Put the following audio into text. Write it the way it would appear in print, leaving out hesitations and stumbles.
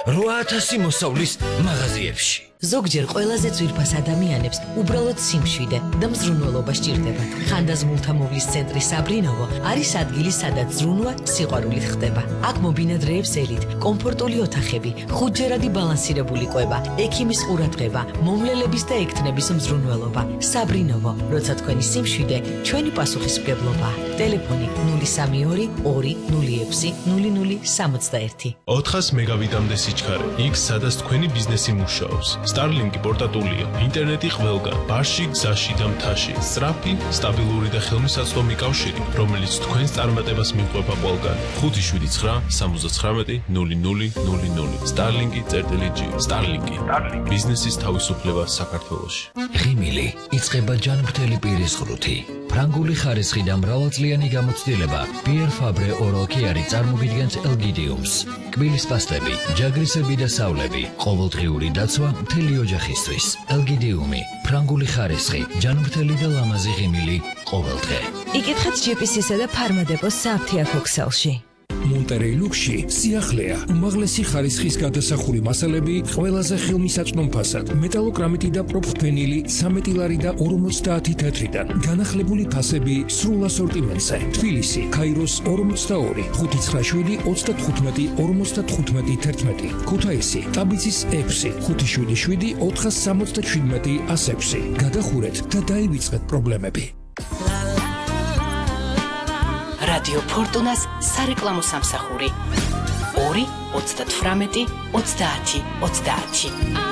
8000 მოსავლის მაღაზიებში. ზოგჯერ ყველაზე ძვირფას ადამიანებს უბრალოდ სიმშვიდე და მზრუნველობა სჭირდებათ. ხანდაზმულთა მოვლის ცენტრი საბრინოვო არის ადგილი, სადაც ზრუნვა სიყვარულით ხდება. აქ მობინადრეებს ელით, კომფორტული ოთახები, ხუთჯერადი ბალანსირებული კვება, ექიმის ყურადღება, მომლელების და ექთნების მზრუნველობა. საბრინოვო, როცა თქვენი სიმშვიდე, ჩვენი პასუხისმგებლობა. ტელეფონი 032 206 0061. 400 მეგაბიტამდე სიჩქარე, იქ სადაც თქვენი ბიზნესი მუშაობს. Starlink პორტატულია, ინტერნეტი ყველგან, ბარში, გზაში და მთაში. სწრაფი, სტაბილური და ხელმისაწვდომი კავშირი, რომელიც თქვენს წარმატებას მიყვება ყველგან. 579 Starlink.00. Starlink. ბიზნესის თავისუფლება საქართველოში. ღიმილი იწყება ჯანმრთელი პირის ღრუთი. ფრანგული ხარისხი და მრავალწლიანი გამოცდილება Pierre Fabre Oral Care წარმოგიდგენთ ელგიდიუმს. კბილის პასტები, ჯაგრისები და სავლები, ყოველდღიური დაცვა მთელი ოჯახისთვის. ელგიდიუმი, ფრანგული ხარისხი, ჯანმრთელი და ლამაზი ღიმილი ყოველდღე. იკითხეთ GPS-ისა და ფარმადეპოს საფთიაქ ოქსალში. მონტერეი ლუქსში სიახლეა, უმაღლესი ხარისხის გადასახური მასალები ყველაზე ხელმისაწვდომ ფასად, მეტალოკრამიტი და პროფენილი 13 ლარი და 50 თეთრიდან, განახლებული ფასები სრულ ასორტიმენტზე. თბილისი, ქაიროს 42, 597 35 55 11. ქუთაისი, ტაბიცის 6, 577 467 106. გადახურეთ და დაივიწყეთ პრობლემები. რადიო ფორტუნას სარეკლამო სამსახური 2 38 30 30.